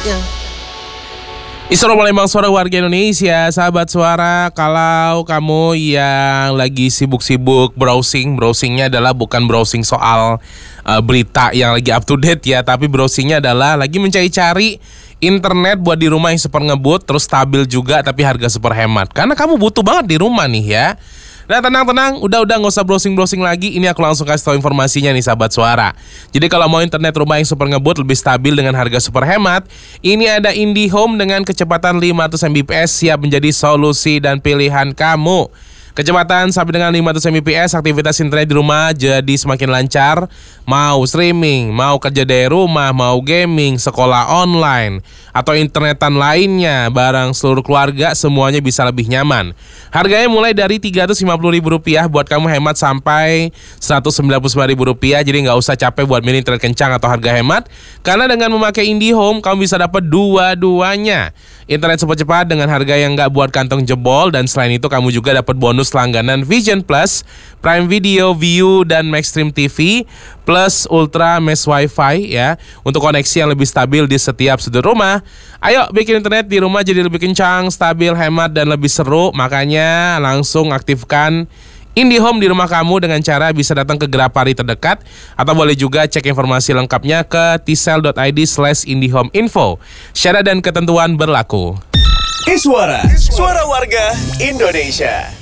Assalamualaikum suara warga Indonesia, sahabat suara. Kalau kamu yang lagi sibuk-sibuk browsingnya adalah bukan browsing soal berita yang lagi up to date ya, tapi browsingnya adalah lagi mencari-cari internet buat di rumah yang super ngebut, terus stabil juga tapi harga super hemat. Karena kamu butuh banget di rumah nih ya. Nah tenang, udah nggak usah browsing lagi. Ini aku langsung kasih tahu informasinya nih sahabat suara. Jadi kalau mau internet rumah yang super ngebut, lebih stabil dengan harga super hemat, ini ada IndiHome dengan kecepatan 500 Mbps siap menjadi solusi dan pilihan kamu. Kecepatan sampai dengan 500 Mbps, aktivitas internet di rumah jadi semakin lancar. Mau streaming, mau kerja dari rumah, mau gaming, sekolah online, atau internetan lainnya bareng seluruh keluarga, semuanya bisa lebih nyaman. Harganya mulai dari Rp350.000 buat kamu hemat sampai Rp199.000. Jadi nggak usah capek buat milih internet kencang atau harga hemat. Karena dengan memakai IndiHome, kamu bisa dapat dua-duanya. Internet super cepat dengan harga yang nggak buat kantong jebol, dan selain itu kamu juga dapat bonus langganan Vision Plus, Prime Video, View, dan Maxstream TV, plus Ultra Mesh Wi-Fi ya, untuk koneksi yang lebih stabil di setiap sudut rumah. Ayo bikin internet di rumah jadi lebih kencang, stabil, hemat, dan lebih seru. Makanya langsung aktifkan IndiHome di rumah kamu dengan cara bisa datang ke Grapari terdekat, atau boleh juga cek informasi lengkapnya ke tsel.id/indihomeinfo. Syarat dan ketentuan berlaku. Suara warga Indonesia.